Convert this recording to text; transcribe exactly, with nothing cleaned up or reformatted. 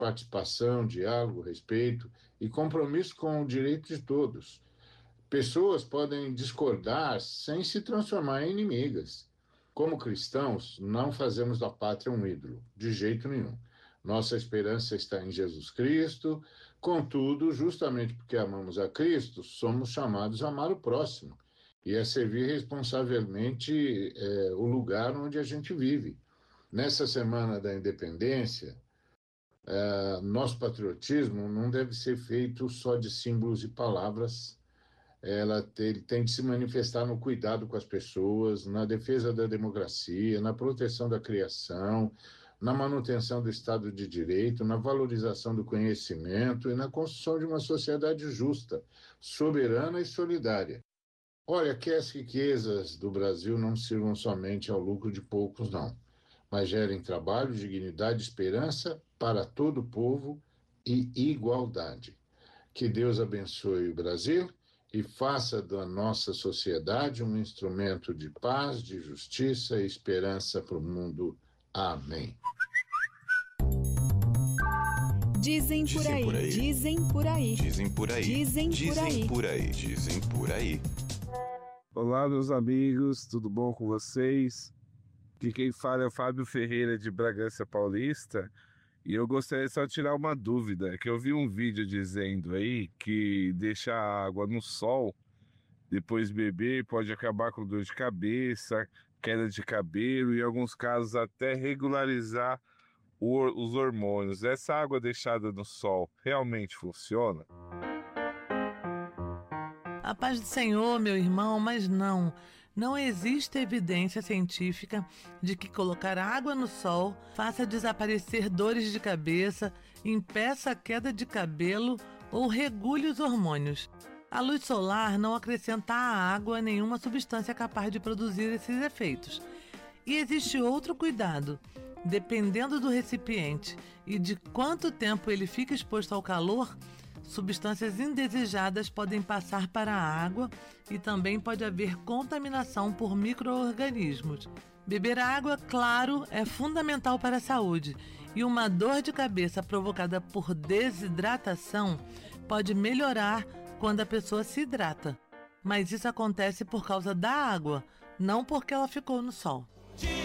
participação, diálogo, respeito e compromisso com o direito de todos. Pessoas podem discordar sem se transformar em inimigas. Como cristãos, não fazemos da pátria um ídolo, de jeito nenhum. Nossa esperança está em Jesus Cristo. Contudo, justamente porque amamos a Cristo, somos chamados a amar o próximo e a servir responsavelmente é, o lugar onde a gente vive. Nessa Semana da Independência, é, nosso patriotismo não deve ser feito só de símbolos e palavras. Ela tem, tem de se manifestar no cuidado com as pessoas, na defesa da democracia, na proteção da criação, na manutenção do Estado de Direito, na valorização do conhecimento e na construção de uma sociedade justa, soberana e solidária. Olha, que as riquezas do Brasil não sirvam somente ao lucro de poucos, não, mas gerem trabalho, dignidade, esperança para todo o povo e igualdade. Que Deus abençoe o Brasil e faça da nossa sociedade um instrumento de paz, de justiça e esperança para o mundo. Amém. Dizem por aí, por aí, dizem por aí, dizem por aí, dizem por aí, dizem por aí, dizem por aí. Olá, meus amigos, tudo bom com vocês? Aqui quem fala é o Fábio Ferreira de Bragança Paulista. E eu gostaria só de tirar uma dúvida, que eu vi um vídeo dizendo aí que deixar a água no sol, depois beber, pode acabar com dor de cabeça, queda de cabelo e em alguns casos até regularizar o, os hormônios. Essa água deixada no sol realmente funciona? A paz do Senhor, meu irmão, mas não. Não existe evidência científica de que colocar água no sol faça desaparecer dores de cabeça, impeça a queda de cabelo ou regule os hormônios. A luz solar não acrescenta à água nenhuma substância capaz de produzir esses efeitos. E existe outro cuidado. Dependendo do recipiente e de quanto tempo ele fica exposto ao calor, substâncias indesejadas podem passar para a água e também pode haver contaminação por micro-organismos. Beber água, claro, é fundamental para a saúde e uma dor de cabeça provocada por desidratação pode melhorar quando a pessoa se hidrata. Mas isso acontece por causa da água, não porque ela ficou no sol.